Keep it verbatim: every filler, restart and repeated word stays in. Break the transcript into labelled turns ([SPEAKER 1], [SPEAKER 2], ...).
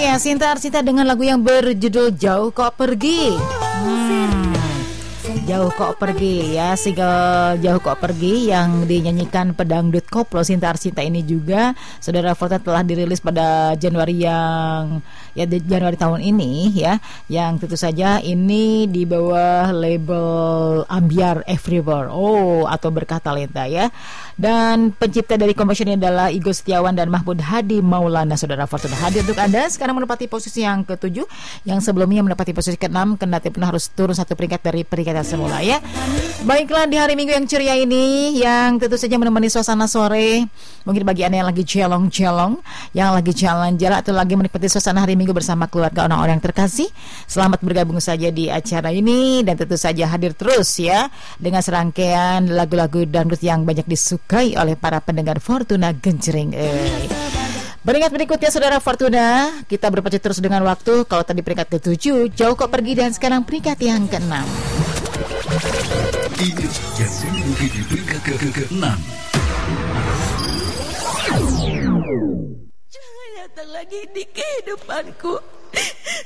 [SPEAKER 1] ya, Sinta Arsita dengan lagu yang berjudul Jauh Kok Pergi. Hmm. Jauh Kok Pergi ya, single Jauh Kok Pergi yang dinyanyikan pedangdut koplo Sinta Arsita ini juga Saudara Fortuna telah dirilis pada Januari yang ya Januari tahun ini ya, yang tentu saja ini di bawah label Ambiar Everywhere oh atau Berkah Talenta ya. Dan pencipta dari komposisi ini adalah Igo Setiawan dan Mahmud Hadi Maulana. Saudara Fortuna hadir untuk Anda sekarang menempati posisi yang ketujuh, yang sebelumnya menempati posisi keenam, kendati pun harus turun satu peringkat dari peringkat yang semula ya. Baiklah, di hari Minggu yang ceria ini yang tentu saja menemani suasana sore, mungkin bagi Anda yang lagi jelong-jelong, yang lagi jalan-jalan atau lagi menikmati suasana hari Minggu bersama keluarga orang-orang yang terkasih, selamat bergabung saja di acara ini dan tentu saja hadir terus ya dengan serangkaian lagu-lagu dangdut yang banyak disukai oleh para pendengar Fortuna Genjreng. Eh. Beringat berikutnya Saudara Fortuna, kita berpacu terus dengan waktu. Kalau tadi peringkat ketujuh, Jauh Kok Pergi, dan sekarang peringkat yang keenam.
[SPEAKER 2] Ini yang menduduki di peringkat ke-enam.
[SPEAKER 3] Jangan datang lagi di kehidupanku.